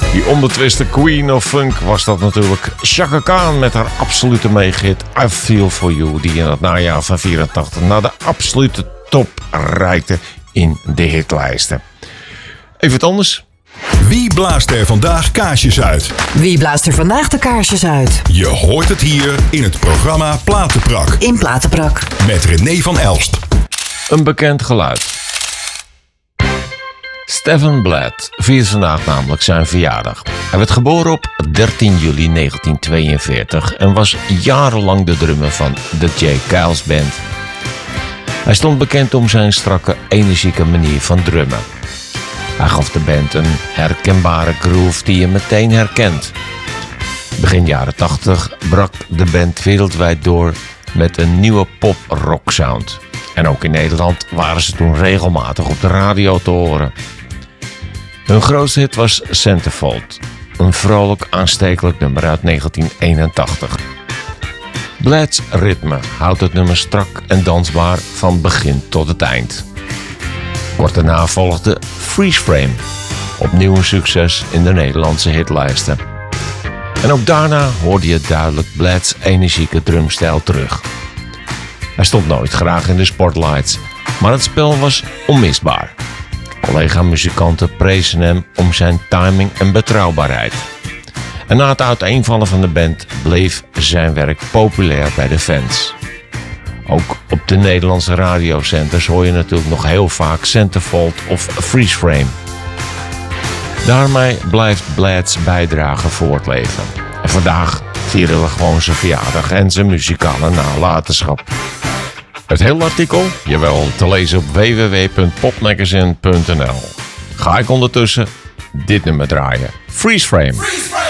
Die onbetwiste queen of funk was dat natuurlijk. Chaka Khan met haar absolute megahit I Feel For You. Die in het najaar van 84 naar de absolute top reikte in de hitlijsten. Even wat anders. Wie blaast er vandaag kaarsjes uit? Wie blaast er vandaag de kaarsjes uit? Je hoort het hier in het programma Platenprak. In Platenprak. Met René van Elst. Een bekend geluid. Stephen Blatt viert vandaag namelijk zijn verjaardag. Hij werd geboren op 13 juli 1942 en was jarenlang de drummer van de J. Kyles Band. Hij stond bekend om zijn strakke, energieke manier van drummen. Hij gaf de band een herkenbare groove die je meteen herkent. Begin jaren 80 brak de band wereldwijd door met een nieuwe pop-rock sound. En ook in Nederland waren ze toen regelmatig op de radio te horen. Hun grootste hit was Centerfold, een vrolijk aanstekelijk nummer uit 1981. Blatt's ritme houdt het nummer strak en dansbaar van begin tot het eind. Kort daarna volgde Freeze Frame, opnieuw een succes in de Nederlandse hitlijsten. En ook daarna hoorde je duidelijk Blatt's energieke drumstijl terug. Hij stond nooit graag in de spotlights, maar het spel was onmisbaar. Collega-muzikanten prezen hem om zijn timing en betrouwbaarheid. En na het uiteenvallen van de band bleef zijn werk populair bij de fans. Ook op de Nederlandse radiozenders hoor je natuurlijk nog heel vaak Centerfold of Freeze Frame. Daarmee blijft Blatt's bijdrage voortleven. En vandaag vieren we gewoon zijn verjaardag en zijn muzikale nalatenschap. Het hele artikel, jawel, te lezen op www.popmagazine.nl. Ga ik ondertussen dit nummer draaien. Freeze Frame.